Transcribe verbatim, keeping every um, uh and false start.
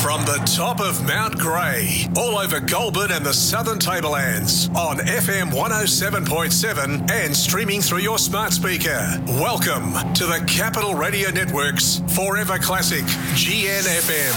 From the top of Mount Grey, all over Goulburn and the Southern Tablelands, on F M one oh seven point seven and streaming through your smart speaker. Welcome to the Capital Radio Network's Forever Classic G N F M.